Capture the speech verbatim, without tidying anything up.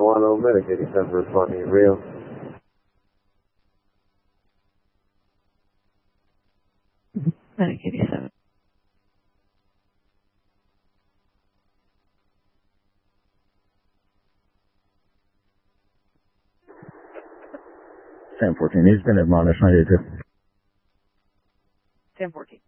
one oh medic eighty-seven responding in Rio. Medic eighty-seven. ten fourteen, he's been admonished, ninety-two. ten fourteen.